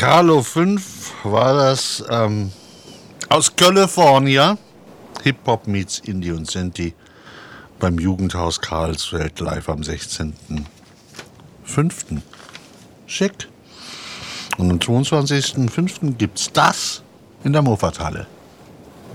Carlo 5 war das aus California. Hip-Hop meets Indie und Sinti beim Jugendhaus Karlsfeld live am 16.05. Schick. Und am 22.05. gibt's das in der Moffathalle.